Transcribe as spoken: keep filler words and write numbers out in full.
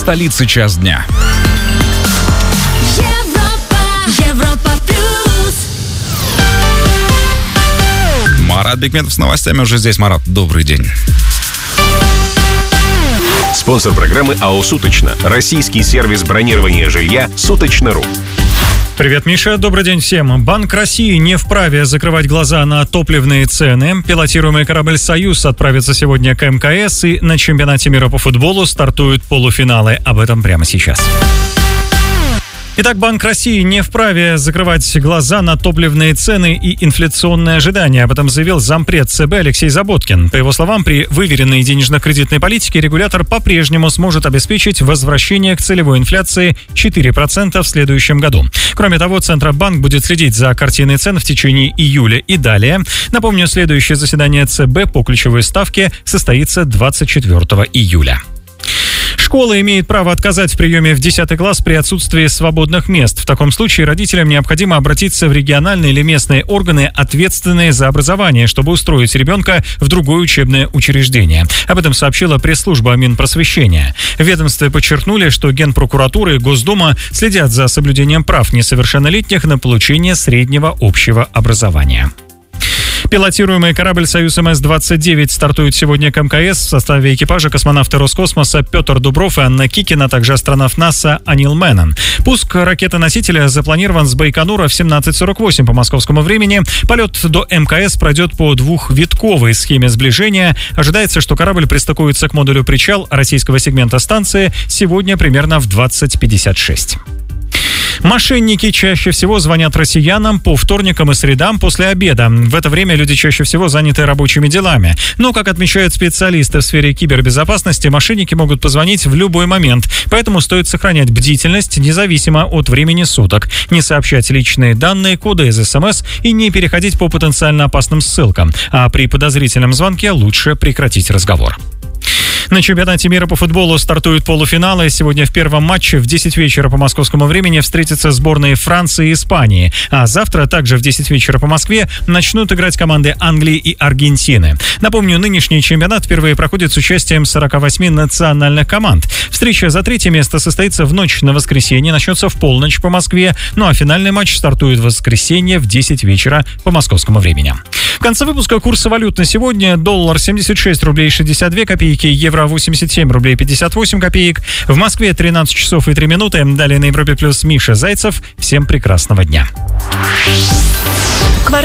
столицы час дня. Марат Бекметов с новостями уже здесь. Марат, добрый день. Спонсор программы АО «Суточно». Российский сервис бронирования жилья «Суточно.ру». Привет, Миша. Добрый день всем. Банк России не вправе закрывать глаза на топливные цены. Пилотируемый корабль «Союз» отправится сегодня к эм ка эс, и на чемпионате мира по футболу стартуют полуфиналы. Об этом прямо сейчас. Итак, Банк России не вправе закрывать глаза на топливные цены и инфляционные ожидания. Об этом заявил зампред ЦБ Алексей Заботкин. По его словам, при выверенной денежно-кредитной политике регулятор по-прежнему сможет обеспечить возвращение к целевой инфляции четыре процента в следующем году. Кроме того, Центробанк будет следить за картиной цен в течение июля и далее. Напомню, следующее заседание ЦБ по ключевой ставке состоится двадцать четвёртого июля. Школа имеет право отказать в приеме в десятый класс при отсутствии свободных мест. В таком случае родителям необходимо обратиться в региональные или местные органы, ответственные за образование, чтобы устроить ребенка в другое учебное учреждение. Об этом сообщила пресс-служба Минпросвещения. В ведомстве подчеркнули, что Генпрокуратура и Госдума следят за соблюдением прав несовершеннолетних на получение среднего общего образования. Пилотируемый корабль «Союз эм эс двадцать девять» стартует сегодня к эм ка эс в составе экипажа космонавты Роскосмоса Петр Дубров и Анна Кикина, а также астронавт НАСА Анил Меннон. Пуск ракеты-носителя запланирован с Байконура в семнадцать сорок восемь по московскому времени. Полет до эм ка эс пройдет по двухвитковой схеме сближения. Ожидается, что корабль пристыкуется к модулю «Причал» российского сегмента станции сегодня примерно в двадцать пятьдесят шесть. Мошенники чаще всего звонят россиянам по вторникам и средам после обеда. В это время люди чаще всего заняты рабочими делами. Но, как отмечают специалисты в сфере кибербезопасности, мошенники могут позвонить в любой момент. Поэтому стоит сохранять бдительность независимо от времени суток, не сообщать личные данные, коды из эс эм эс и не переходить по потенциально опасным ссылкам. А при подозрительном звонке лучше прекратить разговор. На чемпионате мира по футболу стартуют полуфиналы. Сегодня в первом матче в десять вечера по московскому времени встретятся сборные Франции и Испании. А завтра также в десять вечера по Москве начнут играть команды Англии и Аргентины. Напомню, нынешний чемпионат впервые проходит с участием сорока восьми национальных команд. Встреча за третье место состоится в ночь на воскресенье, начнется в полночь по Москве. Ну а финальный матч стартует в воскресенье в десять вечера по московскому времени. В конце выпуска курсы валют на сегодня. Доллар семьдесят шесть рублей шестьдесят две копейки, евро восемьдесят семь рублей пятьдесят восемь копеек. В Москве тринадцать часов и три минуты. Далее на Европе плюс Миша Зайцев. Всем прекрасного дня.